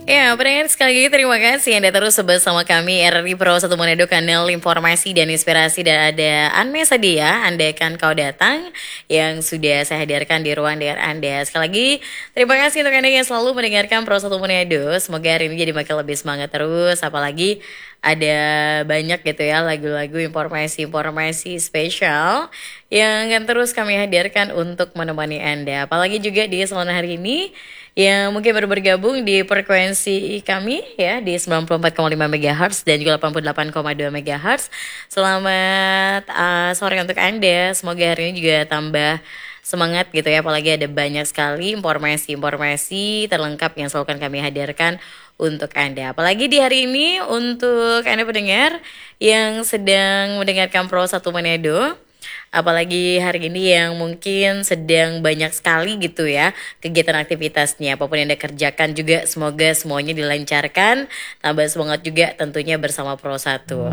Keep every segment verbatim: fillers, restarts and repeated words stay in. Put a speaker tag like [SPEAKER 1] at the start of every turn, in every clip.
[SPEAKER 1] Ya, pendengar sekali lagi terima kasih Anda terus bersama kami R R I Pro satu Manado, kanal informasi dan inspirasi, dan ada Anme Sadia, andaikan kau datang, yang sudah saya hadirkan di ruang dengar Anda. Sekali lagi terima kasih untuk Anda yang selalu mendengarkan Pro satu Manado. Semoga hari ini jadi makin lebih semangat terus, apalagi ada banyak gitu ya lagu-lagu informasi-informasi spesial yang akan terus kami hadirkan untuk menemani Anda. Apalagi juga di salon hari ini yang mungkin baru bergabung di frekuensi kami ya di sembilan puluh empat koma lima megahertz dan juga delapan puluh delapan koma dua megahertz. Selamat uh, sore untuk Anda. Semoga hari ini juga tambah semangat gitu ya, apalagi ada banyak sekali informasi-informasi terlengkap yang selalu akan kami hadirkan untuk Anda. Apalagi di hari ini untuk Anda pendengar yang sedang mendengarkan Pro satu Manado, apalagi hari ini yang mungkin sedang banyak sekali gitu ya kegiatan aktivitasnya, apapun yang Anda kerjakan juga semoga semuanya dilancarkan, tambah semangat juga tentunya bersama Pro satu.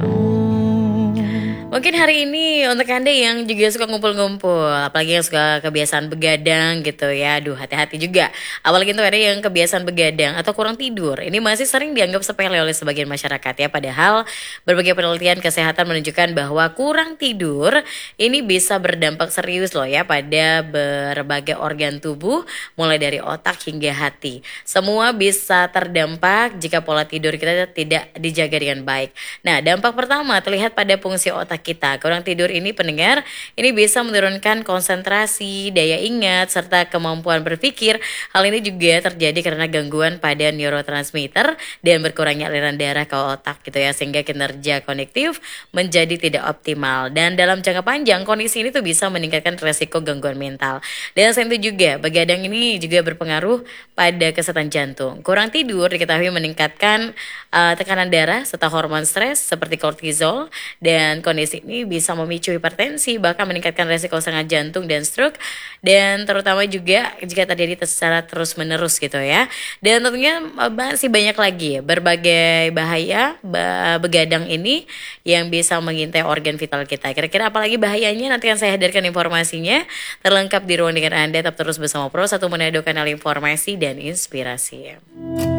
[SPEAKER 1] Mungkin hari ini untuk Anda yang juga suka ngumpul-ngumpul, apalagi yang suka kebiasaan begadang gitu ya, aduh hati-hati juga. Apalagi untuk Anda yang kebiasaan begadang atau kurang tidur, ini masih sering dianggap sepele oleh sebagian masyarakat ya. Padahal berbagai penelitian kesehatan menunjukkan bahwa kurang tidur ini bisa berdampak serius loh ya pada berbagai organ tubuh, mulai dari otak hingga hati. Semua bisa terdampak jika pola tidur kita tidak dijaga dengan baik. Nah, dampak pertama terlihat pada fungsi otak kita. Kurang tidur ini pendengar, ini bisa menurunkan konsentrasi, daya ingat, serta kemampuan berpikir. Hal ini juga terjadi karena gangguan pada neurotransmitter dan berkurangnya aliran darah ke otak gitu ya, sehingga kinerja kognitif menjadi tidak optimal. Dan dalam jangka panjang, kondisi ini tuh bisa meningkatkan resiko gangguan mental. Dan selain itu juga, begadang ini juga berpengaruh pada kesehatan jantung. Kurang tidur diketahui meningkatkan uh, tekanan darah serta hormon stres seperti kortisol, dan kondisi ini bisa memicu hipertensi, bahkan meningkatkan resiko serangan jantung dan stroke, dan terutama juga jika terjadi secara terus menerus gitu ya. Dan tentunya masih banyak lagi berbagai bahaya begadang ini yang bisa mengintai organ vital kita. Kira-kira apalagi bahayanya, nanti akan saya hadirkan informasinya terlengkap di ruang dengar Anda. Tetap terus bersama Pro satu Manado, kanal informasi dan inspirasi.